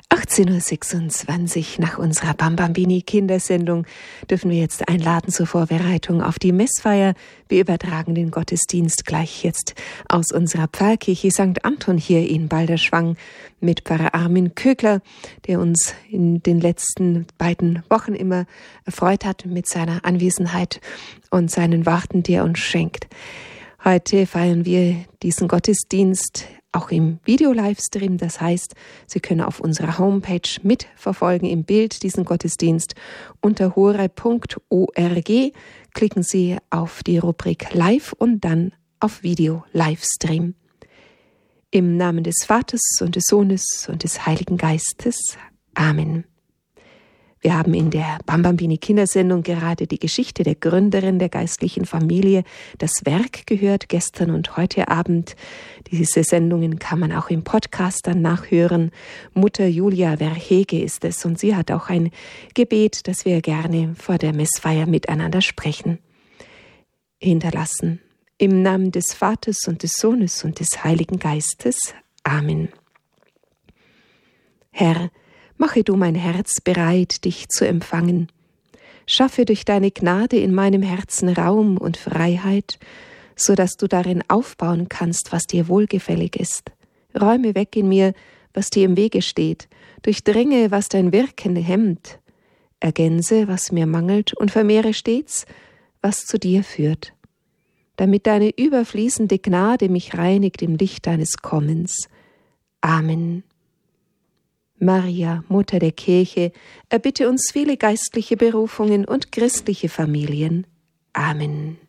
18.26 Uhr nach unserer Bambambini Kindersendung dürfen wir jetzt einladen zur Vorbereitung auf die Messfeier. Wir übertragen den Gottesdienst gleich jetzt aus unserer Pfarrkirche St. Anton hier in Balderschwang mit Pfarrer Armin Kögler, der uns in den letzten beiden Wochen immer erfreut hat mit seiner Anwesenheit und seinen Worten, die er uns schenkt. Heute feiern wir diesen Gottesdienst auch im Video-Livestream. Das heißt, Sie können auf unserer Homepage mitverfolgen im Bild diesen Gottesdienst unter horeb.org. Klicken Sie auf die Rubrik Live und dann auf Video-Livestream. Im Namen des Vaters und des Sohnes und des Heiligen Geistes. Amen. Wir haben in der Bambambini Kindersendung gerade die Geschichte der Gründerin der geistlichen Familie, das Werk gehört, gestern und heute Abend. Diese Sendungen kann man auch im Podcast dann nachhören. Mutter Julia Verhege ist es und sie hat auch ein Gebet, das wir gerne vor der Messfeier miteinander sprechen. Hinterlassen. Im Namen des Vaters und des Sohnes und des Heiligen Geistes. Amen. Herr, mache du mein Herz bereit, dich zu empfangen. Schaffe durch deine Gnade in meinem Herzen Raum und Freiheit, so dass du darin aufbauen kannst, was dir wohlgefällig ist. Räume weg in mir, was dir im Wege steht, durchdringe, was dein Wirken hemmt. Ergänze, was mir mangelt, und vermehre stets, was zu dir führt. Damit deine überfließende Gnade mich reinigt im Licht deines Kommens. Amen. Maria, Mutter der Kirche, erbitte uns viele geistliche Berufungen und christliche Familien. Amen.